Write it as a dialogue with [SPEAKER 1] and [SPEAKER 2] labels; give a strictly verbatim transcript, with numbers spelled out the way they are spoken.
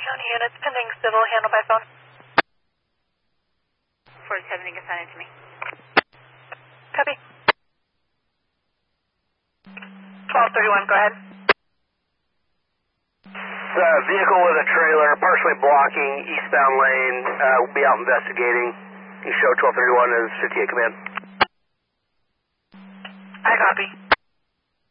[SPEAKER 1] County units pending civil, handled by phone.
[SPEAKER 2] forty-seven, you can send it to me.
[SPEAKER 1] Copy. twelve thirty-one, go ahead.
[SPEAKER 3] Uh, vehicle with a trailer partially blocking eastbound lane. Uh, we'll be out investigating. You show twelve thirty-one as fifty-eight command.
[SPEAKER 1] I copy.